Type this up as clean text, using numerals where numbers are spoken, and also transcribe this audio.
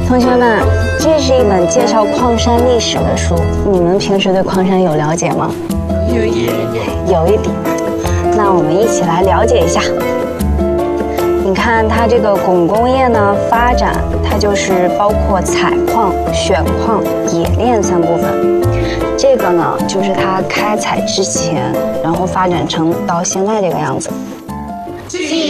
同学们，这是一本介绍矿山历史的书，你们平时对矿山有了解吗？有一点。那我们一起来了解一下。你看它这个汞工业呢发展，它就是包括采矿、选矿、冶炼3部分。这个呢就是它开采之前，然后发展成到现在这个样子。